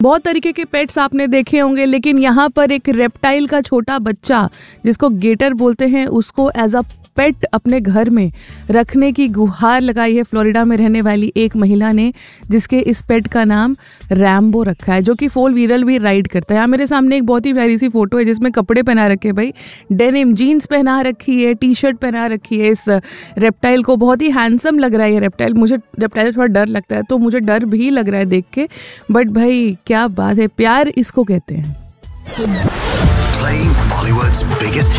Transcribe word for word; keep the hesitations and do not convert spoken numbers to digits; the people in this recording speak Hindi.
बहुत तरीके के पेट्स आपने देखे होंगे, लेकिन यहाँ पर एक रेप्टाइल का छोटा बच्चा जिसको गेटर बोलते हैं, उसको एज अ पेट अपने घर में रखने की गुहार लगाई है फ्लोरिडा में रहने वाली एक महिला ने, जिसके इस पेट का नाम रैम्बो रखा है, जो कि फोर व्हीलर भी राइड करता है। यहाँ मेरे सामने एक बहुत ही प्यारी सी फोटो है जिसमें कपड़े पहना रखे भाई, डेनिम जीन्स पहना रखी है, टी शर्ट पहना रखी है इस रेप्टाइल को। बहुत ही हैंडसम लग रहा है ये रेप्टाइल। मुझे रेप्टाइल थोड़ा डर लगता है, तो मुझे डर भी लग रहा है देख के, बट भाई क्या बात है, प्यार इसको कहते हैं। Playing Bollywood's biggest